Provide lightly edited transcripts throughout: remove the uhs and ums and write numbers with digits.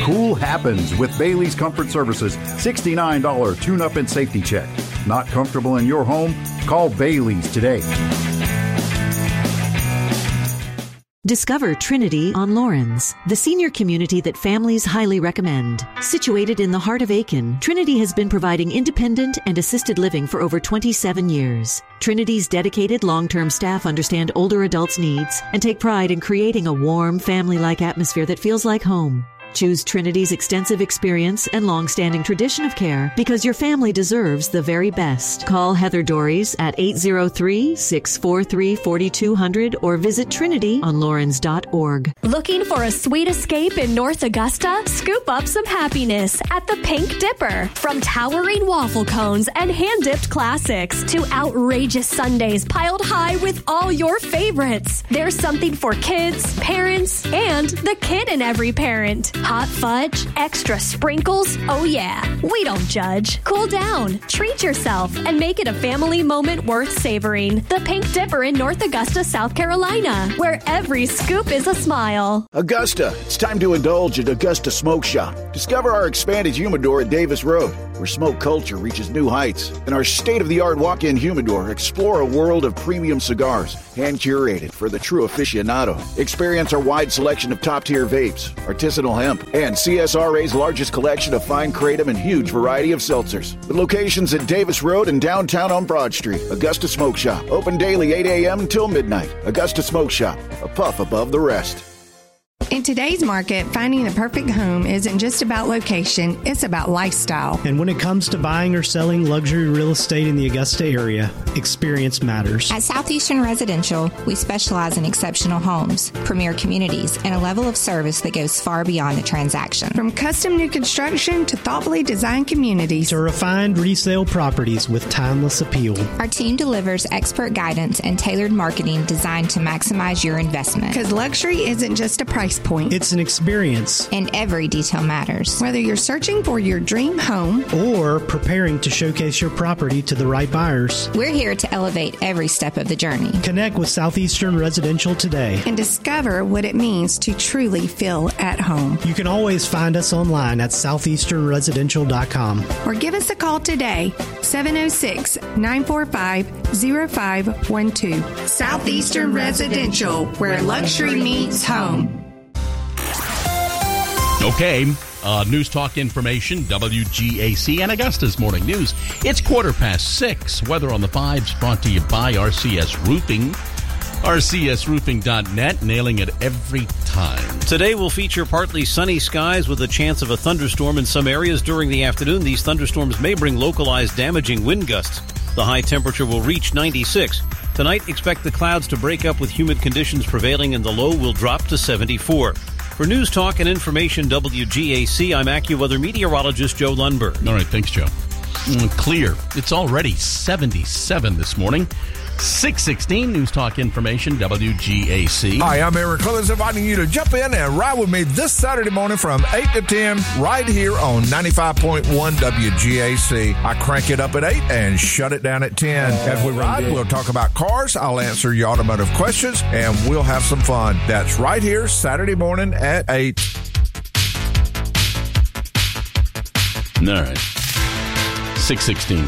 Cool happens with Bailey's Comfort Services $69 tune-up and safety check. Not comfortable in your home? Call Bailey's today. Discover Trinity on Lawrence, the senior community that families highly recommend. Situated in the heart of Aiken, Trinity has been providing independent and assisted living for over 27 years. Trinity's dedicated long-term staff understand older adults' needs and take pride in creating a warm, family-like atmosphere that feels like home. Choose Trinity's extensive experience and long-standing tradition of care because your family deserves the very best. Call Heather Dorries at 803-643-4200 or visit trinityonlawrence.org. Looking for a sweet escape in North Augusta? Scoop up some happiness at the Pink Dipper. From towering waffle cones and hand-dipped classics to outrageous sundaes piled high with all your favorites. There's something for kids, parents, and the kid in every parent. Hot fudge, extra sprinkles, oh yeah, we don't judge. Cool down, treat yourself, and make it a family moment worth savoring. The Pink Dipper in North Augusta, South Carolina, where every scoop is a smile. Augusta, it's time to indulge at Augusta Smoke Shop. Discover our expanded humidor at Davis Road, where smoke culture reaches new heights. In our state-of-the-art walk-in humidor, explore a world of premium cigars, hand-curated for the true aficionado. Experience our wide selection of top-tier vapes, artisanal hemp, and CSRA's largest collection of fine kratom and huge variety of seltzers. With locations at Davis Road and downtown on Broad Street, Augusta Smoke Shop. Open daily 8 a.m. until midnight. Augusta Smoke Shop, a puff above the rest. In today's market, finding the perfect home isn't just about location, it's about lifestyle. And when it comes to buying or selling luxury real estate in the Augusta area, experience matters. At Southeastern Residential, we specialize in exceptional homes, premier communities, and a level of service that goes far beyond the transaction. From custom new construction to thoughtfully designed communities to refined resale properties with timeless appeal. Our team delivers expert guidance and tailored marketing designed to maximize your investment. Because luxury isn't just a price point. It's an experience. And every detail matters. Whether you're searching for your dream home or preparing to showcase your property to the right buyers, we're here to elevate every step of the journey. Connect with Southeastern Residential today and discover what it means to truly feel at home. You can always find us online at southeasternresidential.com or give us a call today, 706-945-0512. Southeastern Residential, where luxury meets home. Okay, News Talk Information, WGAC, and Augusta's Morning News. It's 6:15. Weather on the 5s brought to you by RCS Roofing. RCSroofing.net, nailing it every time. Today will feature partly sunny skies with a chance of a thunderstorm in some areas during the afternoon. These thunderstorms may bring localized damaging wind gusts. The high temperature will reach 96. Tonight, expect the clouds to break up with humid conditions prevailing and the low will drop to 74. For News Talk and Information WGAC, I'm AccuWeather meteorologist Joe Lundberg. All right, thanks, Joe. Clear. It's already 77 this morning. 6:16 News Talk Information WGAC. Hi, I'm Eric Clemens, inviting you to jump in and ride with me this Saturday morning from 8 to 10 right here on 95.1 WGAC. I crank it up at 8 and shut it down at 10. As we ride, we'll talk about cars, I'll answer your automotive questions, and we'll have some fun. That's right here Saturday morning at 8. All right. 6:16.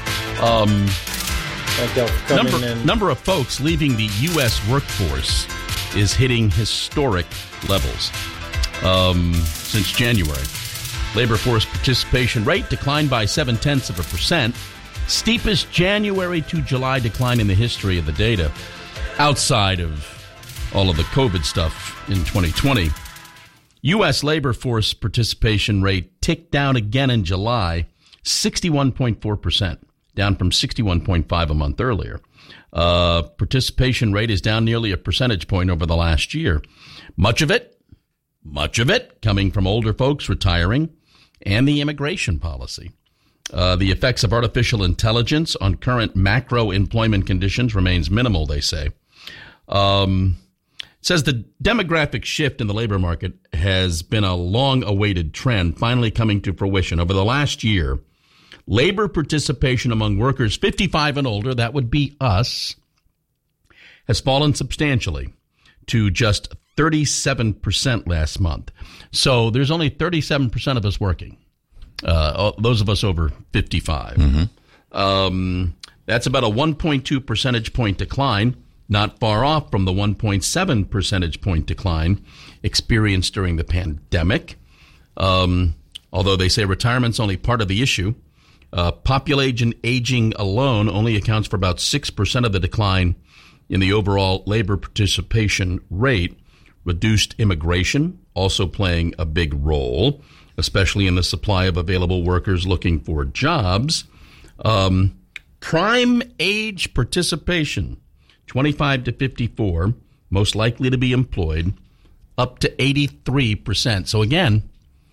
Number of folks leaving the U.S. workforce is hitting historic levels since January. Labor force participation rate declined by 0.7%, steepest January to July decline in the history of the data, outside of all of the COVID stuff in 2020. U.S. labor force participation rate ticked down again in July, 61.4%. Down from 61.5 a month earlier. Participation rate is down nearly a percentage point over the last year. Much of it coming from older folks retiring and the immigration policy. The effects of artificial intelligence on current macro employment conditions remains minimal, they say. It says the demographic shift in the labor market has been a long-awaited trend finally coming to fruition. Over the last year, labor participation among workers 55 and older, that would be us, has fallen substantially to just 37% last month. So there's only 37% of us working, those of us over 55. Mm-hmm. That's about a 1.2 percentage point decline, not far off from the 1.7 percentage point decline experienced during the pandemic. Although they say retirement's only part of the issue, population aging alone only accounts for about 6% of the decline in the overall labor participation rate. Reduced immigration also playing a big role, especially in the supply of available workers looking for jobs. Prime age participation, 25 to 54, most likely to be employed, up to 83%. So again,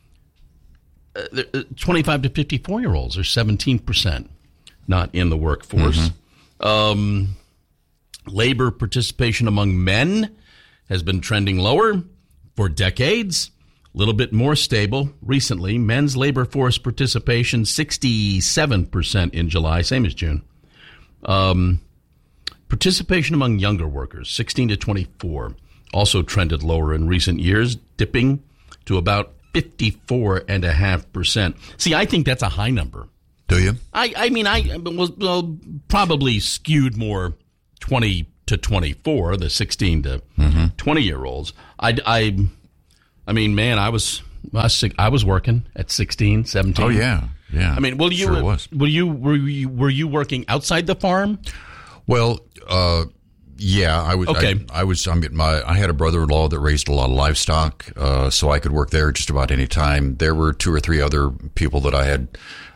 25 to 54-year-olds are 17% not in the workforce. Mm-hmm. Labor participation among men has been trending lower for decades, a little bit more stable recently. Men's labor force participation, 67% in July, same as June. Participation among younger workers, 16 to 24, also trended lower in recent years, dipping to about 54.5%. See, I think that's a high number. Do you? I mean, I was probably skewed more 20 to 24, the 16 to 20-year-olds. I mean, man, I was working at 16, 17. Oh yeah. I mean, were you working outside the farm? Well, yeah, I was. Okay. I had a brother-in-law that raised a lot of livestock, so I could work there just about any time. There were 2 or 3 other people that I had,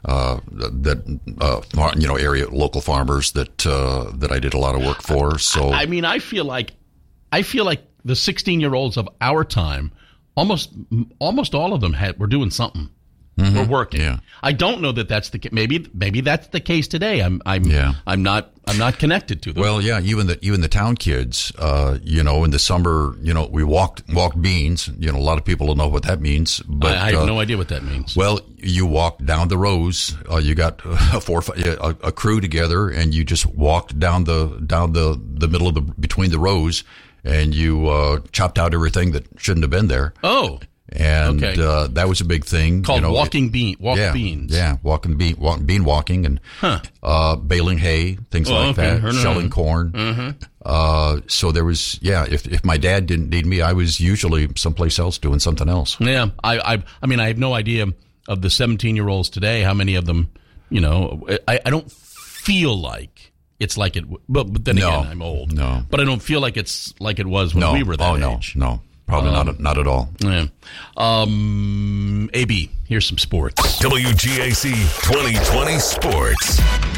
area local farmers that I did a lot of work for. So I mean, I feel like the 16-year-olds of our time, almost all of them were doing something. Mm-hmm. We're working. Yeah. I don't know that that's the case. Maybe that's the case today. I'm not connected to them. Well, yeah, even the town kids, in the summer, we walked beans. A lot of people don't know what that means, but I have no idea what that means. Well, you walk down the rows. You got a crew together, and you just walked down the middle of between the rows, and you chopped out everything that shouldn't have been there. Oh. And that was a big thing. Called beans. Yeah, bean walking and baling hay, things like that, shelling corn. Mm-hmm. So there was, if my dad didn't need me, I was usually someplace else doing something else. Yeah, I mean, I have no idea of the 17-year-olds today, how many of them, I don't feel like it's like it, but then again, I'm old. No. But I don't feel like it's like it was when we were that age. No. Probably not at all. Yeah. AB, here's some sports. WGAC 2020 Sports.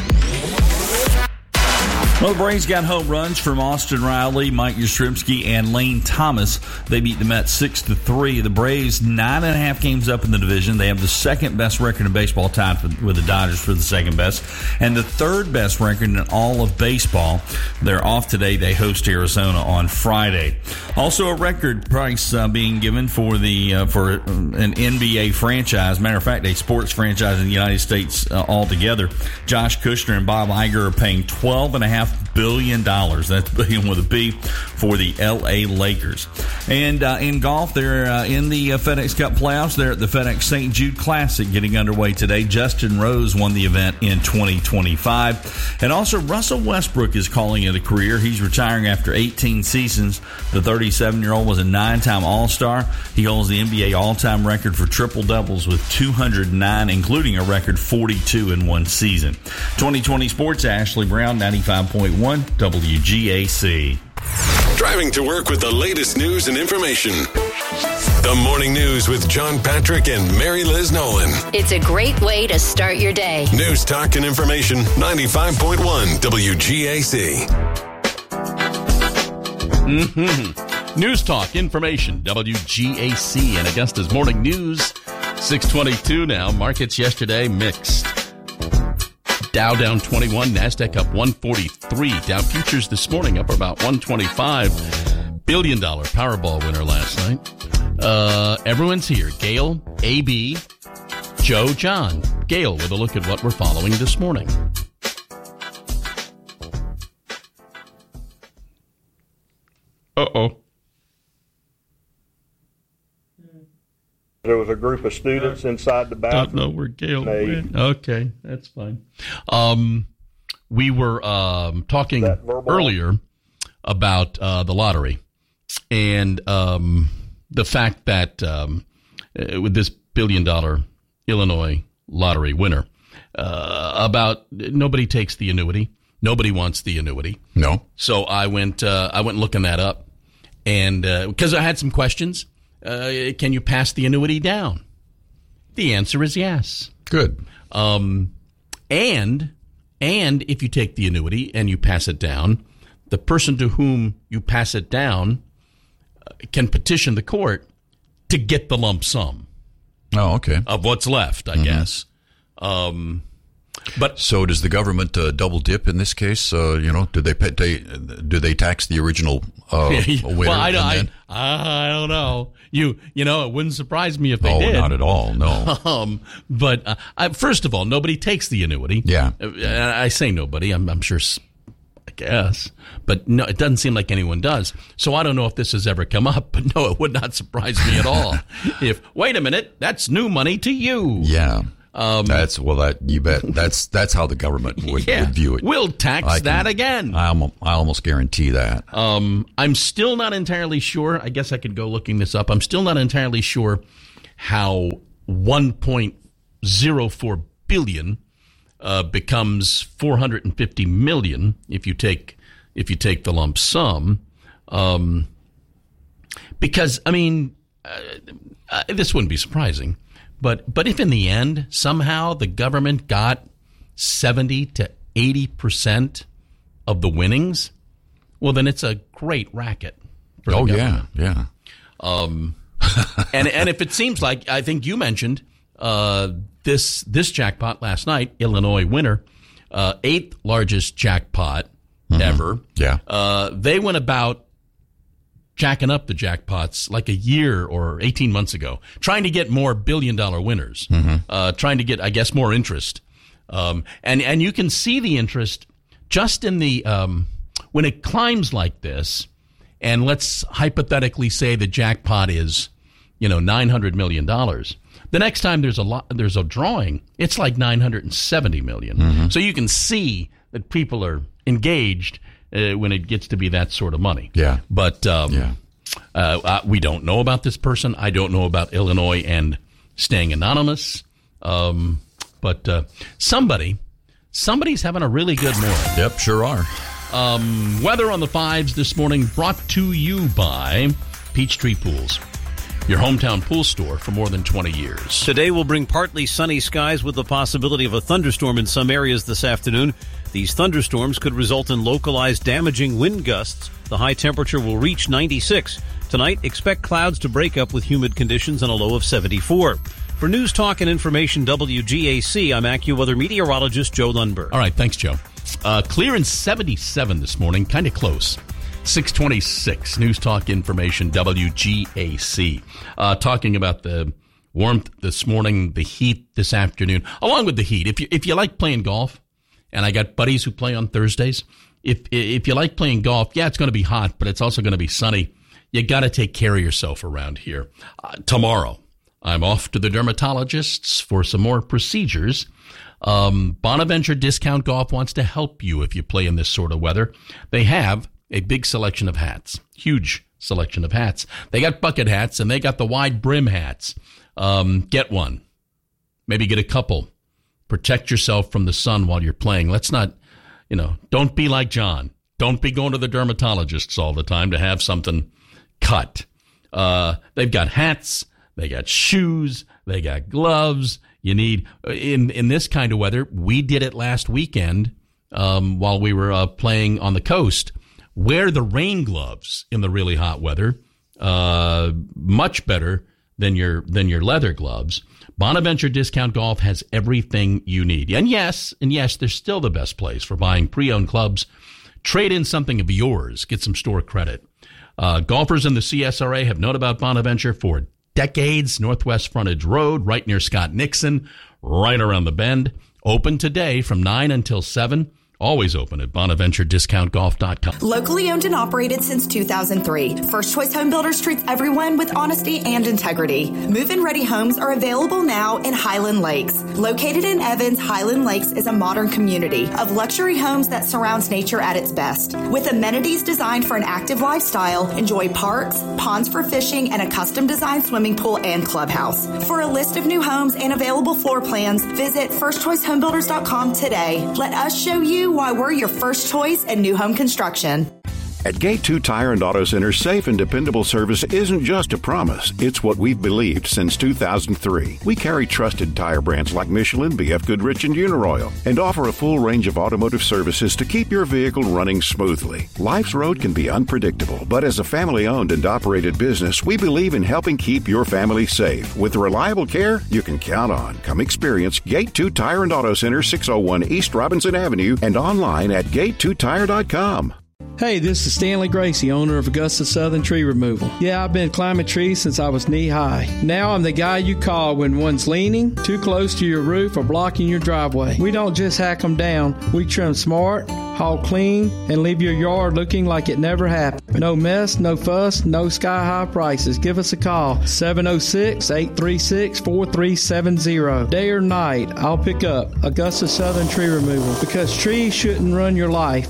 Well, the Braves got home runs from Austin Riley, Mike Yastrzemski, and Lane Thomas. They beat the Mets 6-3. The Braves 9.5 games up in the division. They have the second best record in baseball, tied with the Dodgers for the second best, and the third best record in all of baseball. They're off today. They host Arizona on Friday. Also, a record price being given for an NBA franchise. Matter of fact, a sports franchise in the United States altogether. Josh Kushner and Bob Iger are paying $12.5 billion. That's billion with a B for the LA Lakers. And in golf, they're in the FedEx Cup playoffs. They're at the FedEx St. Jude Classic getting underway today. Justin Rose won the event in 2025. And also, Russell Westbrook is calling it a career. He's retiring after 18 seasons. The 37-year-old was a 9-time All-Star. He holds the NBA all-time record for triple-doubles with 209, including a record 42 in one season. 2020 Sports, Ashley Brown, 95.1 WGAC. Driving to work with the latest news and information. The Morning News with John Patrick and Mary Liz Nolan. It's a great way to start your day. News, talk, and information. 95.1 WGAC. Mm-hmm. News, talk, information. WGAC and Augusta's Morning News. 6:22 now. Markets yesterday mixed. Dow down 21, NASDAQ up 143. Dow futures this morning up about $125. Billion Powerball winner last night. Everyone's here. Gail, AB, Joe, John. Gail with a look at what we're following this morning. Uh-oh. There was a group of students inside the bathroom. Don't know where Gail went. Okay, that's fine. We were talking earlier about the lottery and the fact that with this $1 billion Illinois lottery winner, about nobody takes the annuity. Nobody wants the annuity. No. So I went looking that up, and because I had some questions. Can you pass the annuity down? The answer is yes. Good. And if you take the annuity and you pass it down, the person to whom you pass it down can petition the court to get the lump sum. Oh, okay. Of what's left, I guess. But so does the government double dip in this case? Do they tax the original winner? Well, I don't know. You know, it wouldn't surprise me if they did. Oh, not at all. No. But first of all, nobody takes the annuity. Yeah. I say nobody. I'm sure. I guess, but no, it doesn't seem like anyone does. So I don't know if this has ever come up. But no, it would not surprise me at all. If wait a minute, that's new money to you. Yeah. You bet. That's how the government would view it. We'll tax that again. I almost guarantee that. I'm still not entirely sure. I guess I could go looking this up. I'm still not entirely sure how 1.04 billion becomes 450 million if you take the lump sum. Because I mean, this wouldn't be surprising. But if in the end, somehow the government got 70 to 80% of the winnings, well, then it's a great racket for the government. Yeah. And if it seems like, I think you mentioned this jackpot last night, Illinois winner, 8th largest jackpot ever. Yeah. They went about jacking up the jackpots like a year or 18 months ago, trying to get more $1 billion winners, trying to get, I guess, more interest. And you can see the interest just in the when it climbs like this, and let's hypothetically say the jackpot is, $900 million. The next time there's a drawing, it's like $970 million. So you can see that people are engaged when it gets to be that sort of money. Yeah. But we don't know about this person. I don't know about Illinois and staying anonymous. But somebody's having a really good morning. Yep, sure are. Weather on the 5s this morning brought to you by Peachtree Pools, your hometown pool store for more than 20 years. Today will bring partly sunny skies with the possibility of a thunderstorm in some areas this afternoon. These thunderstorms could result in localized damaging wind gusts. The high temperature will reach 96. Tonight, expect clouds to break up with humid conditions and a low of 74. For News Talk and Information WGAC, I'm AccuWeather meteorologist Joe Lundberg. All right, thanks, Joe. Clear and 77 this morning, kind of close. 626, News Talk Information WGAC. Talking about the warmth this morning, the heat this afternoon, along with the heat. If you like playing golf, and I got buddies who play on Thursdays. If you like playing golf, yeah, it's going to be hot, but it's also going to be sunny. You got to take care of yourself around here. Tomorrow, I'm off to the dermatologists for some more procedures. Bonaventure Discount Golf wants to help you if you play in this sort of weather. They have a big selection of hats, huge selection of hats. They got bucket hats and they got the wide brim hats. Get one, maybe get a couple. Protect yourself from the sun while you're playing. Let's not, don't be like John. Don't be going to the dermatologists all the time to have something cut. They've got hats. They got shoes. They got gloves. You need, in this kind of weather, we did it last weekend while we were playing on the coast. Wear the rain gloves in the really hot weather. Much better than your leather gloves. Bonaventure Discount Golf has everything you need. And yes, they're still the best place for buying pre-owned clubs. Trade in something of yours. Get some store credit. Golfers in the CSRA have known about Bonaventure for decades. Northwest Frontage Road, right near Scott Nixon, right around the bend. Open today from 9 until 7. Always open at BonaventureDiscountGolf.com. Locally owned and operated since 2003. First Choice Home Builders treats everyone with honesty and integrity. Move-in ready homes are available now in Highland Lakes. Located in Evans, Highland Lakes is a modern community of luxury homes that surrounds nature at its best. With amenities designed for an active lifestyle, enjoy parks, ponds for fishing, and a custom-designed swimming pool and clubhouse. For a list of new homes and available floor plans, visit firstchoicehomebuilders.com today. Let us show you why we're your first choice in new home construction. At Gate 2 Tire and Auto Center, safe and dependable service isn't just a promise. It's what we've believed since 2003. We carry trusted tire brands like Michelin, BF Goodrich, and Uniroyal, and offer a full range of automotive services to keep your vehicle running smoothly. Life's road can be unpredictable, but as a family-owned and operated business, we believe in helping keep your family safe. With the reliable care you can count on. Come experience Gate 2 Tire and Auto Center, 601 East Robinson Avenue, and online at gate2tire.com. Hey, this is Stanley Gracie, owner of Augusta Southern Tree Removal. Yeah, I've been climbing trees since I was knee-high. Now I'm the guy you call when one's leaning, too close to your roof, or blocking your driveway. We don't just hack them down. We trim smart, haul clean, and leave your yard looking like it never happened. No mess, no fuss, no sky-high prices. Give us a call, 706-836-4370. Day or night, I'll pick up Augusta Southern Tree Removal, because trees shouldn't run your life.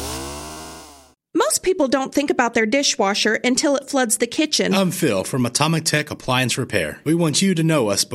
Most people don't think about their dishwasher until it floods the kitchen. I'm Phil from Atomic Tech Appliance Repair. We want you to know us